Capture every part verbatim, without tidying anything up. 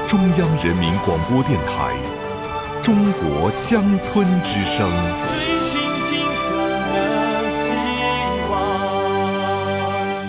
中央人民广播电台《中国乡村之声》。 追寻金色的希望。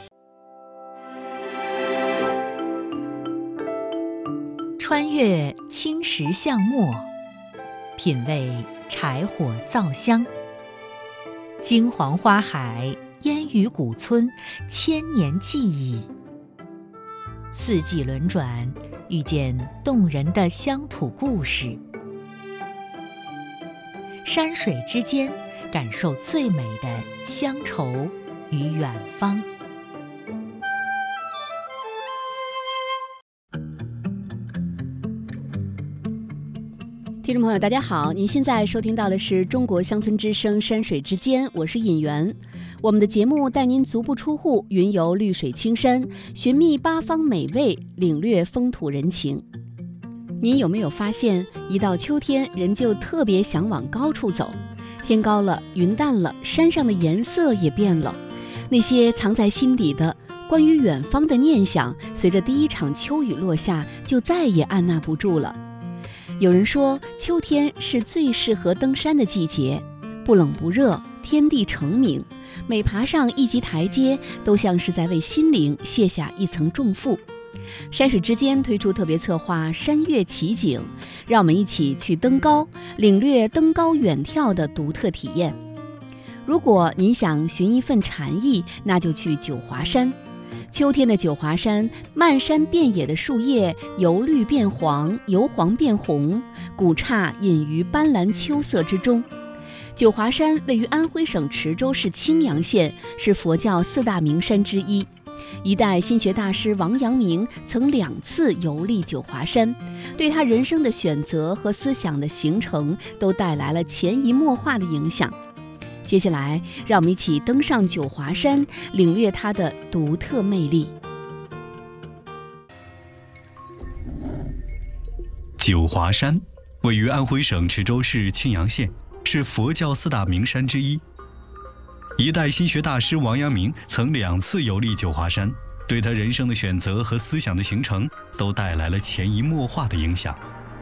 穿越青石巷陌，品味柴火灶香。金黄花海，烟雨古村，千年记忆。四季轮转，遇见动人的乡土故事。山水之间，感受最美的乡愁与远方。 听众朋友大家好，您现在收听到的是中国乡村之声山水之间，我是尹媛。我们的节目带您足不出户，云游绿水青山，寻觅八方美味，领略风土人情。您有没有发现，一到秋天，人就特别想往高处走？天高了，云淡了，山上的颜色也变了。那些藏在心底的关于远方的念想，随着第一场秋雨落下，就再也按捺不住了。有人说，秋天是最适合登山的季节，不冷不热，天地澄明，每爬上一级台阶，都像是在为心灵卸下一层重负。山水之间推出特别策划山岳奇景，让我们一起去登高，领略登高远眺的独特体验。如果您想寻一份禅意，那就去九华山。秋天的九华山，漫山遍野的树叶由绿变黄，由黄变红，古刹隐于斑斓秋色之中。九华山位于安徽省池州市青阳县，是佛教四大名山之一。一代心学大师王阳明曾两次游历九华山，对他人生的选择和思想的形成都带来了潜移默化的影响。接下来，让我们一起登上九华山，领略它的独特魅力。 九华山位于安徽省池州市青阳县，是佛教四大名山之一。一代心学大师王阳明曾两次游历九华山，对他人生的选择和思想的形成都带来了潜移默化的影响。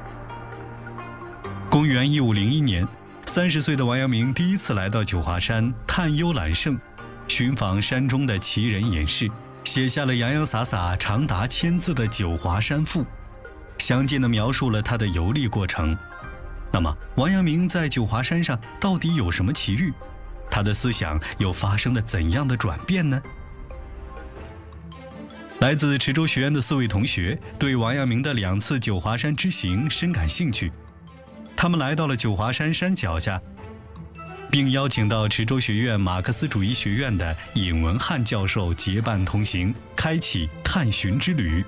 公元一五零一年，三十岁的王阳明第一次来到九华山探幽览胜，寻访山中的奇人隐士，写下了洋洋洒洒长达千字的《九华山赋》，详尽地描述了他的游历过程。那么，王阳明在九华山上到底有什么奇遇？他的思想又发生了怎样的转变呢？来自池州学院的四位同学对王阳明的两次九华山之行深感兴趣，他们来到了九华山山脚下，并邀请到池州学院马克思主义学院的尹文汉教授结伴同行，开启探寻之旅。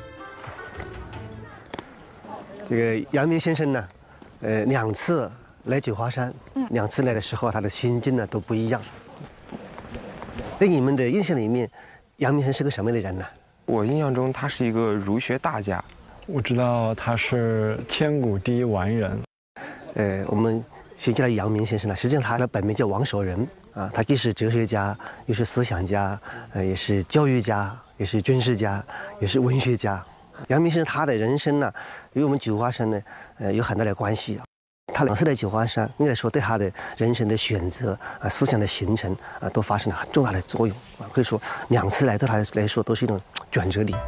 这个阳明先生呢，呃，两次来九华山，嗯、两次来的时候，他的心境呢都不一样。在你们的印象里面，阳明先生是个什么样的人呢？ 我印象中，他是一个儒学大家。 我知道他是千古第一完人。 呃，我们写起来阳明先生呢，实际上他的本名叫王守仁啊，他既是哲学家，又是思想家，呃，也是教育家，也是军事家，也是文学家。阳明先生他的人生呢，与我们九华山呢，呃，有很大的关系啊。他两次来九华山，应该说对他的人生的选择啊、思想的形成啊，都发生了很重大的作用啊。可以说，两次来对他来说都是一种转折点。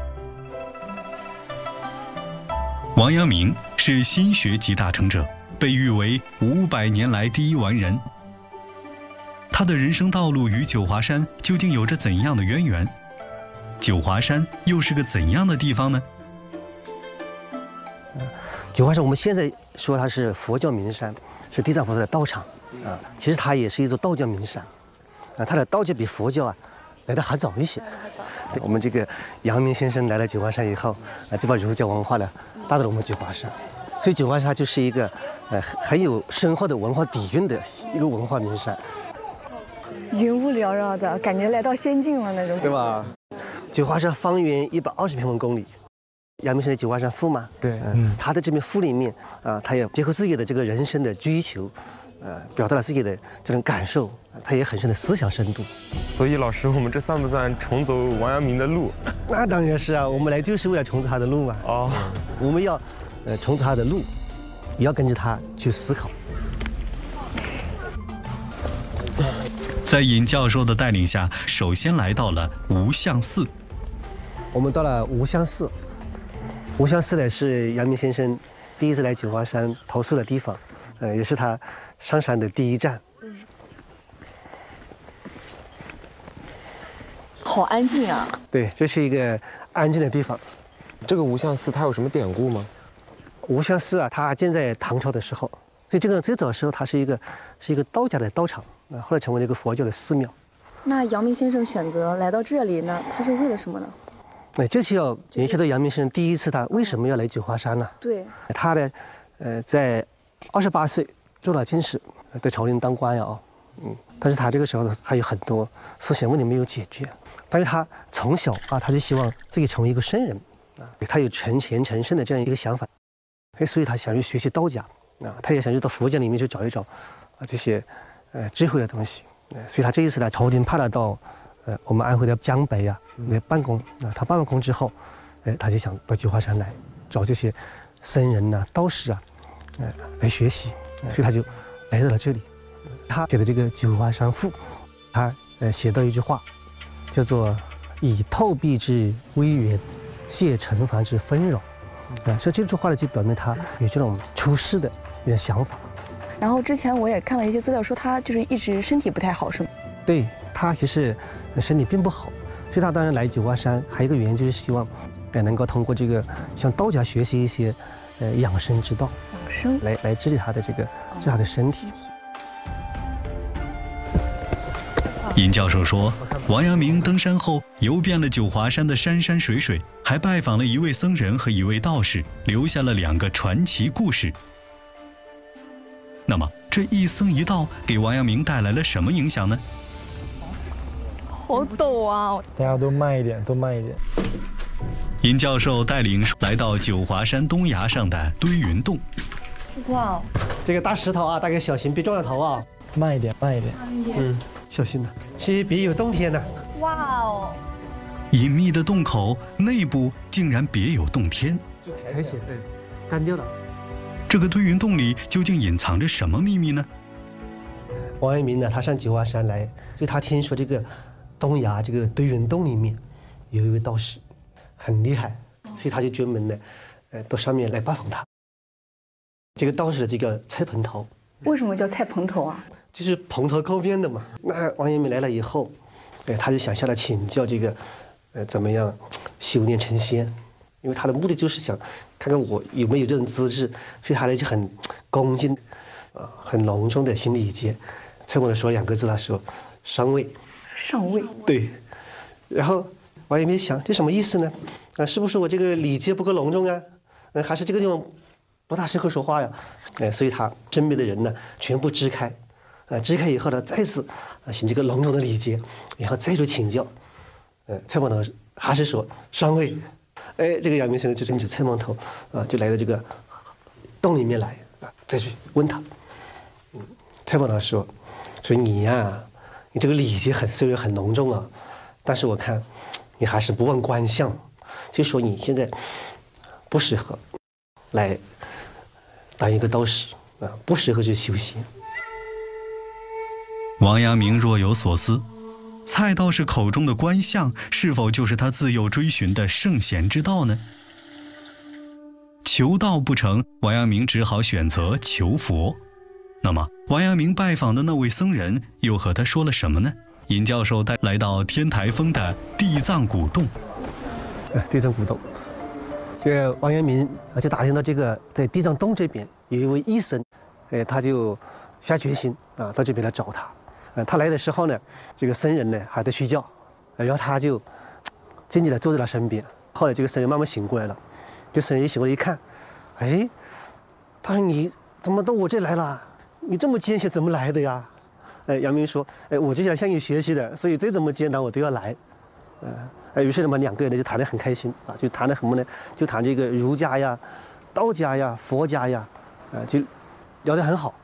王阳明是心学集大成者，被誉为五百年来第一完人。他的人生道路与九华山究竟有着怎样的渊源？九华山又是个怎样的地方呢？ 九华山我们现在说它是佛教名山，是地藏菩萨的道场啊。其实它也是一座道教名山啊。它的道教比佛教啊来得还早一些。我们这个阳明先生来了九华山以后啊，就把儒家文化呢带到了我们九华山。所以九华山它就是一个呃很有深厚的文化底蕴的一个文化名山。 云雾缭绕的感觉，来到仙境了那种， 对吧？九华山方圆一百二十平方公里。阳明先生的九华山赋嘛， 对， 嗯，他的这篇赋里面啊，他也结合自己的这个人生的追求， 呃，表达了自己的这种感受，他也很深的思想深度。 所以老师，我们这算不算重走王阳明的路？ 那当然是啊，我们来就是为了重走他的路嘛。 哦， 我们要呃重走他的路，也要跟着他去思考。 在尹教授的带领下，首先来到了无相寺。 我们到了无相寺，无相寺呢是阳明先生第一次来九华山投宿的地方，呃，也是他上山的第一站。 好安静啊！ 对，这是一个安静的地方。 这个无相寺它有什么典故吗？ 无相寺啊，它建在唐朝的时候，所以这个最早的时候它是一个是一个道家的道场，啊，后来成为了一个佛教的寺庙。 那阳明先生选择来到这里呢，他是为了什么呢？ 哎，这是要联系到阳明先生第一次他为什么要来九华山呢？ 对， 他呢，呃，在二十八岁中了进士，在朝廷当官呀啊，嗯，但是他这个时候还有很多思想问题没有解决，但是他从小啊，他就希望自己成为一个圣人啊，他有成贤成圣的这样一个想法，哎，所以他想去学习道家啊，他也想去到佛教里面去找一找啊这些呃智慧的东西，所以他这一次呢，朝廷派他到呃我们安徽的江北啊来办公啊，他办完工之后，哎，他就想到九华山来找这些僧人呐、道士啊，呃来学习，所以他就来到了这里。他写的这个《九华山赋》，他呃写到一句话，叫做“以透壁之微圆，泄尘凡之纷扰”，啊，所以这句话呢就表明他有这种出世的一种想法。 然后之前我也看了一些资料，说他就是一直身体不太好，是吗？ 对，他其实身体并不好，所以他当然来九华山，还有一个原因就是希望，呃，能够通过这个向道家学习一些，呃，养生之道， 养生来来治理他的这个治他的身体。 尹教授说，王阳明登山后游遍了九华山的山山水水，还拜访了一位僧人和一位道士，留下了两个传奇故事。那么，这一僧一道给王阳明带来了什么影响呢？ 好陡啊！ 大家都慢一点，都慢一点。 尹教授带领来到九华山东崖上的堆云洞。 哇， 这个大石头啊，大家小心别撞到头啊！ 慢一点，慢一点。 嗯，小心呐，是别有洞天呐！ 哇哦！ 隐秘的洞口内部竟然别有洞天， 苔藓对，干掉了。 这个堆云洞里究竟隐藏着什么秘密呢？ 王阳明呢，他上九华山来，就他听说这个东崖这个堆云洞里面有一位道士很厉害，所以他就专门呢，呃，到上面来拜访他。这个道士就叫蔡蓬头。 为什么叫蔡蓬头啊？ 就是蓬头垢面的嘛。那王阳明来了以后，哎，他就想向他请教这个，呃，怎么样修炼成仙，因为他的目的就是想看看我有没有这种资质，所以他呢就很恭敬，啊，很隆重的行礼节。蔡蓬头说两个字，他说上位。 上位。 对。然后王阳明想，这什么意思呢？啊，是不是我这个礼节不够隆重啊？呃，还是这个地方不大适合说话呀？哎，所以他身边的人呢全部支开。呃，支开以后呢，再次啊行这个隆重的礼节，然后再去请教。呃，蔡蓬头还是说上位。哎，这个阳明先生就跟着蔡蓬头啊，就来到这个洞里面来啊，再去问他。嗯，蔡蓬头说：“说你呀、啊，你这个礼节很虽然很隆重啊，但是我看你还是不忘官相，就说你现在不适合来当一个道士啊，不适合去修行。” 王阳明若有所思，蔡道士口中的官相，是否就是他自幼追寻的圣贤之道呢？求道不成，王阳明只好选择求佛。那么，王阳明拜访的那位僧人又和他说了什么呢？尹教授带来到天台峰的地藏古洞。 哎，地藏古洞，这个王阳明啊就打听到这个在地藏洞这边有一位医生，哎，他就下决心啊到这边来找他。呃，他来的时候呢，这个僧人呢还在睡觉，然后他就静静地坐在他身边。后来这个僧人慢慢醒过来了，这僧人一醒过来一看，哎，他说你怎么到我这来了？你这么艰险怎么来的呀？哎，阳明说，哎，我就想向你学习的，所以再怎么艰难我都要来。呃，哎，于是呢嘛，两个人呢就谈得很开心啊，就谈的什么呢？就谈这个儒家呀、道家呀、佛家呀，啊、呃，就聊得很好。